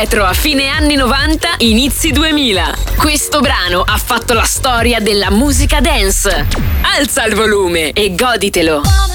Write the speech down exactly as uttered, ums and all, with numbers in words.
retro a fine anni novanta, inizi duemila. Questo brano ha fatto la storia della musica dance. Alza il volume e goditelo.